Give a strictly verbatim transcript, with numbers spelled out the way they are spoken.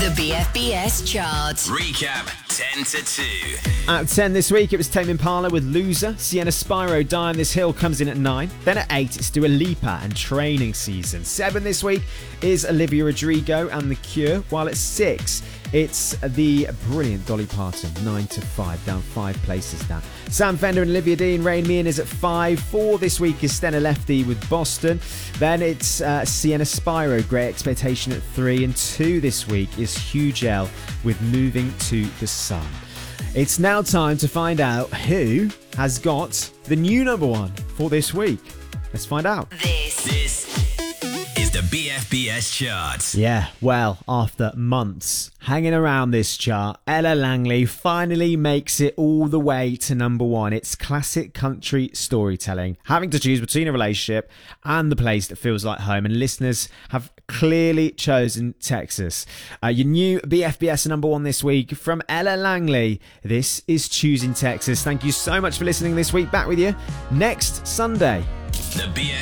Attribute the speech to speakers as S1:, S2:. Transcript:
S1: The B F B S chart.
S2: Recap ten to two.
S3: At ten this week, it was Tame Impala with Loser. Sienna Spyro, Die on This Hill comes in at nine. Then at eight, it's Dua Lipa and Training Season. seven this week is Olivia Rodrigo and The Cure. While at six, it's the brilliant Dolly Parton, nine to five, down five places now. Sam Fender and Olivia Dean, Rain Me In is at five. four this week is Stena Lefty with Boston. Then it's uh, Sienna Spyro, Great Expectation at three. And two this week is Huge L with Moving to the Sun. It's now time to find out who has got the new number one for this week. Let's find out.
S1: This,
S2: This is the B F B S chart.
S3: Yeah, well, after months hanging around this chart, Ella Langley finally makes it all the way to number one. It's classic country storytelling, having to choose between a relationship and the place that feels like home, and listeners have clearly chosen Texas. Uh, your new B F B S number one this week from Ella Langley. This is Choosing Texas. Thank you so much for listening this week. Back with you next Sunday.
S2: The B